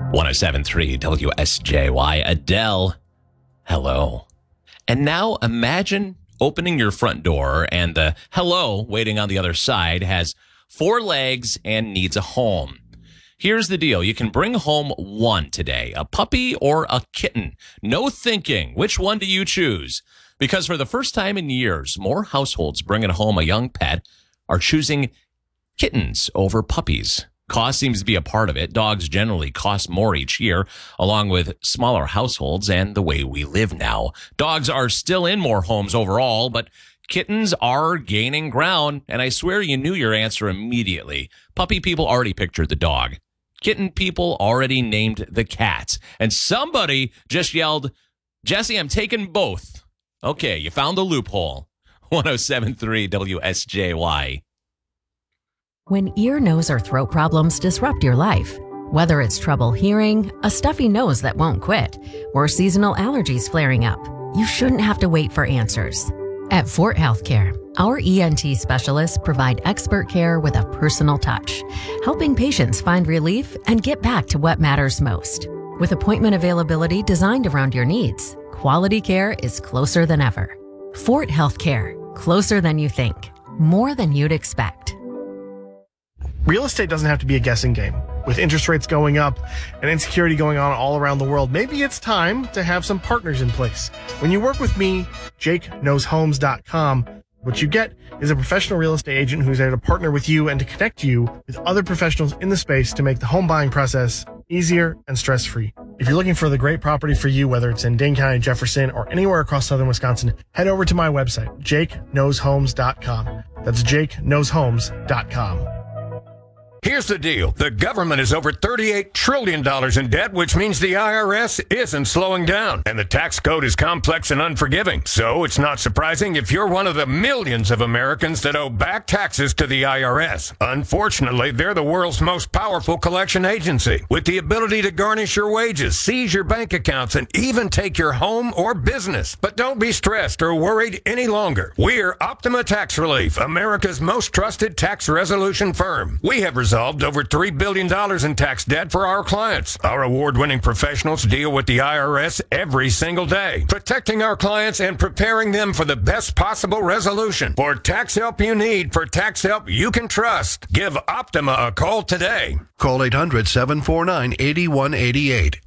107.3 WSJY. Adele, hello. And now imagine opening your front door and the hello waiting on the other side has 4 legs and needs a home. Here's the deal. You can bring home one today, a puppy or a kitten. No thinking. Which one do you choose? Because for the first time in years, more households bringing home a young pet are choosing kittens over puppies. Cost seems to be a part of it. Dogs generally cost more each year, along with smaller households and the way we live now. Dogs are still in more homes overall, but kittens are gaining ground, and I swear you knew your answer immediately. Puppy people already pictured the dog. Kitten people already named the cat. And somebody just yelled, Jesse, I'm taking both. Okay, you found the loophole. 107.3 WSJY. When ear, nose, or throat problems disrupt your life, whether it's trouble hearing, a stuffy nose that won't quit, or seasonal allergies flaring up, you shouldn't have to wait for answers. At Fort Healthcare, our ENT specialists provide expert care with a personal touch, helping patients find relief and get back to what matters most. With appointment availability designed around your needs, quality care is closer than ever. Fort Healthcare, closer than you think, more than you'd expect. Real estate doesn't have to be a guessing game. With interest rates going up and insecurity going on all around the world, maybe it's time to have some partners in place. When you work with me, JakeKnowsHomes.com, what you get is a professional real estate agent who's there to partner with you and to connect you with other professionals in the space to make the home buying process easier and stress-free. If you're looking for the great property for you, whether it's in Dane County, Jefferson, or anywhere across southern Wisconsin, head over to my website, JakeKnowsHomes.com. That's JakeKnowsHomes.com. Here's the deal. The government is over $38 trillion in debt, which means the IRS isn't slowing down. And the tax code is complex and unforgiving. So it's not surprising if you're one of the millions of Americans that owe back taxes to the IRS. Unfortunately, they're the world's most powerful collection agency, with the ability to garnish your wages, seize your bank accounts, and even take your home or business. But don't be stressed or worried any longer. We're Optima Tax Relief, America's most trusted tax resolution firm. We have resolved over $3 billion in tax debt for our clients. Our award-winning professionals deal with the IRS every single day, protecting our clients and preparing them for the best possible resolution. For tax help you need, for tax help you can trust, give Optima a call today. Call 800-749-8188.